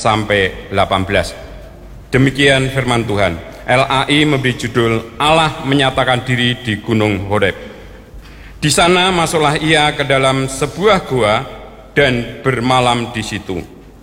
sampai 18. Demikian firman Tuhan. LAI memberi judul Allah menyatakan diri di Gunung Horeb. Di sana masuklah ia ke dalam sebuah gua dan bermalam di situ.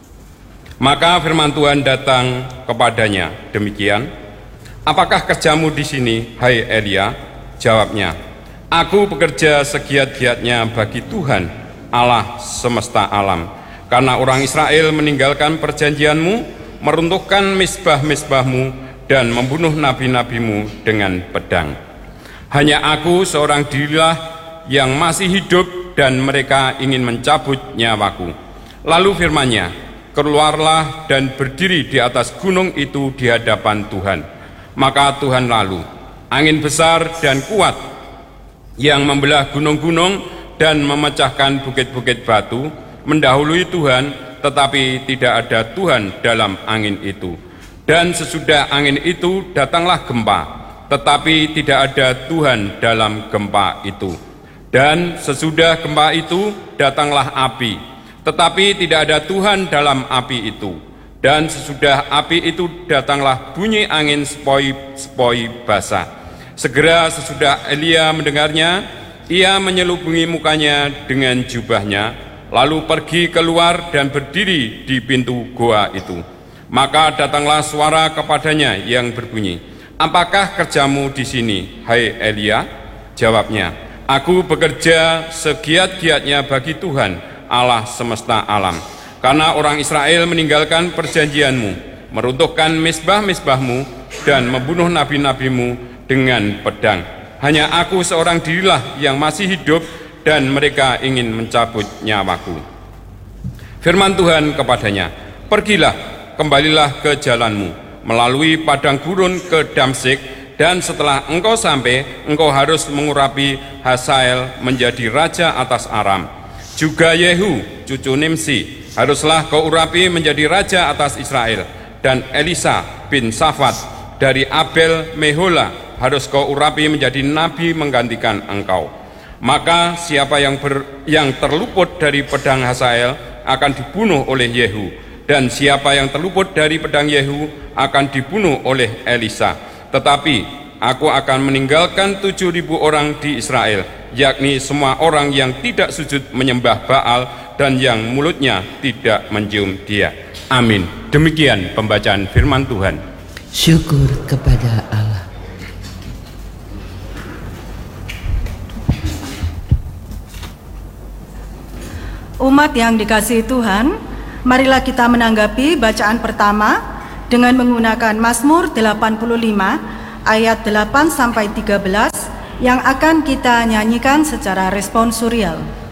Maka firman Tuhan datang kepadanya, demikian, apakah kerjamu di sini, hai Elia? Jawabnya, aku bekerja segiat-giatnya bagi Tuhan, Allah semesta alam. Karena orang Israel meninggalkan perjanjianmu, meruntuhkan misbah-misbahmu, dan membunuh nabi-nabimu dengan pedang. Hanya aku seorang dirilah yang masih hidup, dan mereka ingin mencabut nyawaku. Lalu firman-Nya, keluarlah dan berdiri di atas gunung itu di hadapan Tuhan. Maka Tuhan lalu, angin besar dan kuat yang membelah gunung-gunung dan memecahkan bukit-bukit batu, mendahului Tuhan, tetapi tidak ada Tuhan dalam angin itu. Dan sesudah angin itu datanglah gempa, tetapi tidak ada Tuhan dalam gempa itu. Dan sesudah gempa itu datanglah api, tetapi tidak ada Tuhan dalam api itu. Dan sesudah api itu datanglah bunyi angin sepoi-sepoi basah. Segera sesudah Elia mendengarnya, ia menyelubungi mukanya dengan jubahnya, lalu pergi keluar dan berdiri di pintu goa itu. Maka datanglah suara kepadanya yang berbunyi, apakah kerjamu di sini, hai Elia? Jawabnya, aku bekerja segiat-giatnya bagi Tuhan, Allah semesta alam. Karena orang Israel meninggalkan perjanjianmu, meruntuhkan misbah-misbahmu, dan membunuh nabi-nabimu dengan pedang. Hanya aku seorang dirilah yang masih hidup, dan mereka ingin mencabut nyawaku. Firman Tuhan kepadanya, pergilah, kembalilah ke jalanmu, melalui padang gurun ke Damsyik, dan setelah engkau sampai, engkau harus mengurapi Hazael menjadi raja atas Aram. Juga Yehu, cucu Nimsi, haruslah kau urapi menjadi raja atas Israel. Dan Elisa bin Safat dari Abel Mehola harus kau urapi menjadi nabi menggantikan engkau. Maka siapa yang terluput dari pedang Hazael akan dibunuh oleh Yehu, dan siapa yang terluput dari pedang Yehu akan dibunuh oleh Elisa. Tetapi aku akan meninggalkan 7.000 orang di Israel, yakni semua orang yang tidak sujud menyembah Baal dan yang mulutnya tidak mencium dia. Amin. Demikian pembacaan firman Tuhan. Syukur kepada Allah. Umat yang dikasihi Tuhan, marilah kita menanggapi bacaan pertama dengan menggunakan Mazmur 85 ayat 8-13 yang akan kita nyanyikan secara responsorial.